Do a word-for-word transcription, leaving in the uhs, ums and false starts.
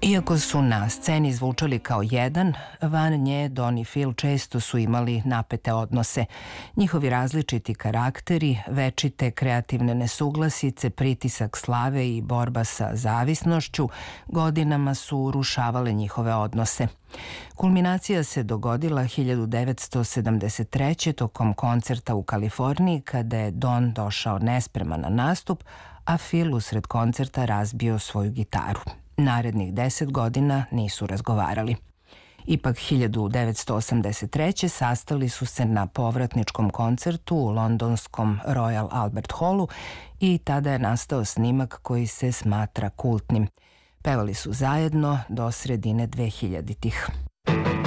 Iako su na sceni zvučali kao jedan, van nje Don i Phil često su imali napete odnose. Njihovi različiti karakteri, večite kreativne nesuglasice, pritisak slave i borba sa zavisnošću godinama su urušavale njihove odnose. Kulminacija se dogodila hiljadu devetsto sedamdeset treće. tokom koncerta u Kaliforniji kada je Don došao nespreman na nastup, a Phil usred koncerta razbio svoju gitaru. Narednih deset godina nisu razgovarali. Ipak hiljadu devetsto osamdeset treće. sastali su se na povratničkom koncertu u londonskom Royal Albert Hallu i tada je nastao snimak koji se smatra kultnim. Pevali su zajedno do sredine dvehiljaditih.